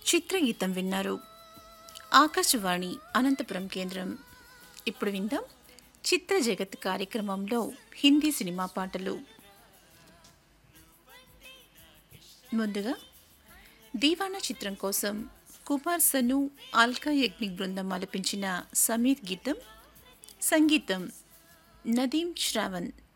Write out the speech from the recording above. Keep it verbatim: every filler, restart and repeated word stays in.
చిత్రగీతం విన్నారు. ఆకాశవాణి అనంతపురం కేంద్రం. ఇప్పుడు విందాం చిత్ర జగత్ కార్యక్రమంలో హిందీ సినిమా పాటలు. ముందుగా దీవానా చిత్రం కోసం కుమార్ సను, ఆల్కా యజ్ఞిక్ బృందం ఆలపించిన సమీర్ గీతం. సంగీతం నదీం శ్రావణ్.